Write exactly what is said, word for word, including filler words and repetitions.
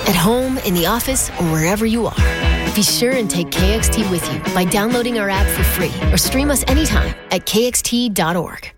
At home, in the office, or wherever you are. Be sure and take K X T with you by downloading our app for free or stream us anytime at K X T dot org.